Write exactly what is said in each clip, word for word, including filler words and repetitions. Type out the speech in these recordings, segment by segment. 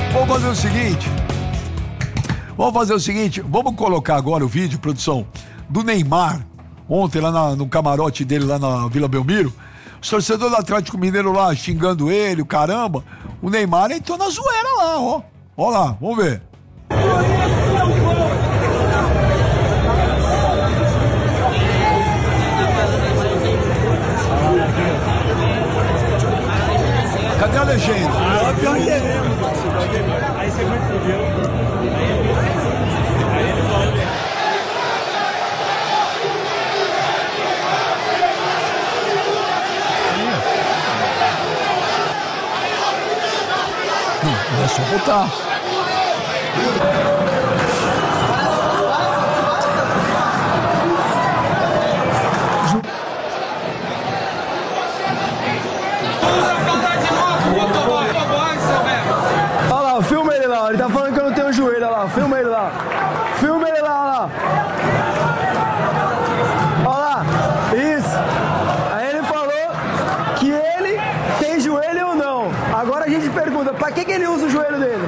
Vamos fazer o seguinte. Vamos fazer o seguinte. Vamos colocar agora o vídeo, produção, do Neymar. Ontem lá na, no camarote dele, lá na Vila Belmiro. Os torcedores do Atlético Mineiro lá xingando ele, o caramba. O Neymar entrou na zoeira lá, ó. Ó lá, vamos ver. Cadê a legenda? Ah, pior que é mesmo. Aí você me fudeu. Aí ele falou. Não, é só botar. Olha lá, filma ele lá, ele tá falando que eu não tenho joelho, olha lá, filma ele lá. Filma ele lá, olha lá. Olha lá, isso. Aí ele falou que ele tem joelho ou não. Agora a gente pergunta, pra que que ele usa o joelho dele?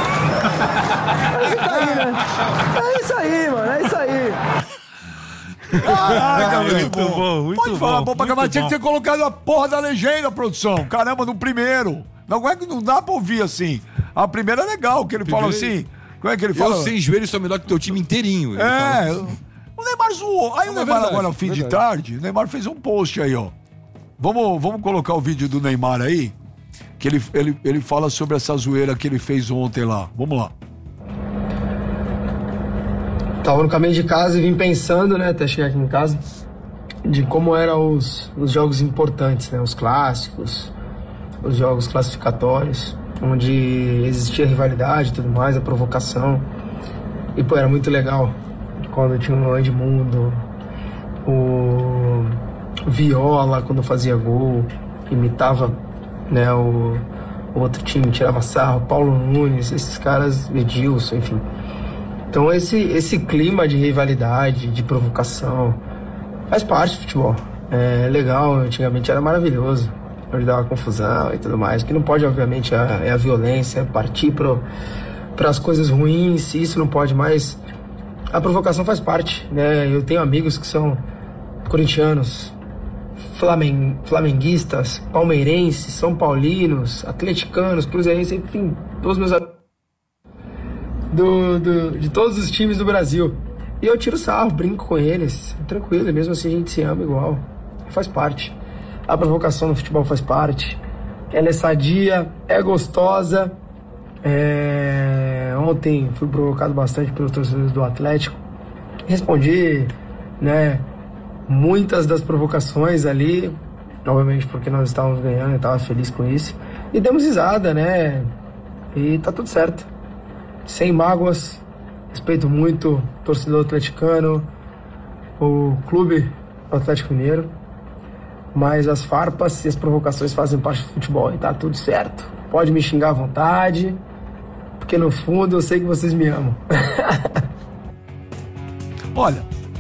É isso aí, né? É isso aí, mano, é isso aí. Caraca, muito velho. bom, bom, muito Pode falar, bom, bom pra acabar. Tinha que ter colocado a porra da legenda, produção. Caramba, no primeiro. Não é que não dá pra ouvir assim. A primeira é legal, que ele fala assim. Como é que ele fala? Eu sem joelho sou melhor que o teu time inteirinho. Ele É, fala assim. o Neymar zoou. Aí Não, o é Neymar verdade, agora, no fim de verdade. tarde, o Neymar fez um post aí, ó. Vamos, vamos colocar o vídeo do Neymar aí, que ele, ele, ele fala sobre essa zoeira que ele fez ontem lá. Vamos lá. Tava no caminho de casa e vim pensando, né, até chegar aqui em casa, de como eram os, os jogos importantes, né, os clássicos, os jogos classificatórios, onde existia rivalidade e tudo mais, a provocação. E, pô, era muito legal quando tinha o Edmundo, o Viola, quando fazia gol, imitava, né, o, o outro time, tirava sarro, Paulo Nunes, esses caras, Edilson, enfim. Então esse, esse clima de rivalidade, de provocação, faz parte do futebol. É legal, antigamente era maravilhoso, onde dava confusão e tudo mais. O que não pode, obviamente, é a violência, é partir para as coisas ruins, isso não pode mais. A provocação faz parte, né? Eu tenho amigos que são corintianos, flamen, flamenguistas, palmeirenses, são paulinos, atleticanos, cruzeirenses, enfim, todos meus amigos. Do, do, de todos os times do Brasil. E eu tiro sarro, brinco com eles, tranquilo, mesmo assim a gente se ama igual. Faz parte. A provocação no futebol faz parte. Ela é sadia, é gostosa. É... Ontem fui provocado bastante pelos torcedores do Atlético. Respondi, né, muitas das provocações ali, obviamente porque nós estávamos ganhando, eu estava feliz com isso. E demos risada, né? E tá tudo certo. Sem mágoas, respeito muito o torcedor atleticano, o clube Atlético Mineiro, mas as farpas e as provocações fazem parte do futebol e tá tudo certo. Pode me xingar à vontade, porque no fundo eu sei que vocês me amam. Olha,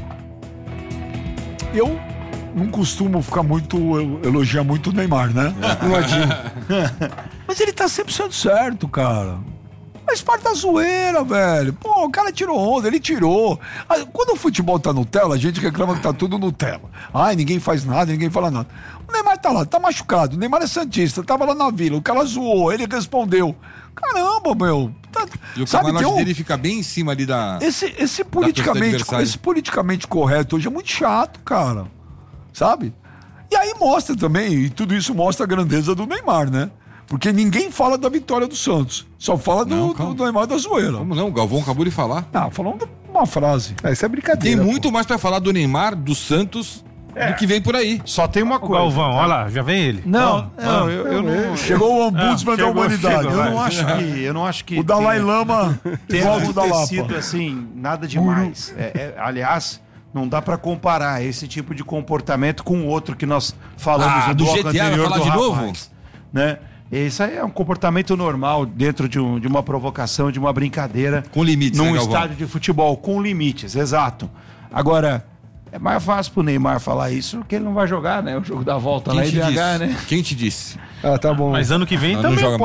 eu não costumo ficar muito, elogiar muito o Neymar, né? Não adianta. Mas ele tá sempre sendo certo, cara. Faz parte da zoeira, velho. Pô, o cara tirou onda, ele tirou. Quando o futebol tá Nutella, a gente reclama que tá tudo Nutella. Ai, ninguém faz nada, ninguém fala nada. O Neymar tá lá, tá machucado. O Neymar é santista, tava lá na Vila. O cara zoou, ele respondeu. Caramba, meu. Tá, E o sabe, camarote tem um... dele fica bem em cima ali da... Esse, esse, politicamente, esse politicamente correto hoje é muito chato, cara. Sabe? E aí mostra também, e tudo isso mostra a grandeza do Neymar, né? Porque ninguém fala da vitória do Santos. Só fala do, Não, do, do Neymar da zoeira. Como não? O Galvão acabou de falar. Ah, falando uma frase. Ah, isso é brincadeira. Tem muito pô. mais pra falar do Neymar, do Santos, É. do que vem por aí. Só tem uma O coisa. Galvão, olha lá, já vem ele. Não, Vamos, não, vamos. eu, eu não. Chegou o ombudsman Ah, da chegou, humanidade. chegou, Eu vai. não acho que. Eu não acho que O Dalai tenha- Lama tenha volta da acontecido Lapa. assim, nada demais. É, é, aliás, não dá pra comparar esse tipo de comportamento com o outro que nós falamos Ah, no do bloco G T A, vai anterior falar do de rapaz, novo? né? Isso aí é um comportamento normal dentro de, um, de uma provocação, de uma brincadeira. Com limites, Num né, Galvão? estádio de futebol, com limites, exato. Agora, é mais fácil pro Neymar falar isso, porque ele não vai jogar, né? O jogo da volta Quem lá em te B H, disse? né? Quem te disse? Ah, tá bom. Mas ano que vem Não, não também joga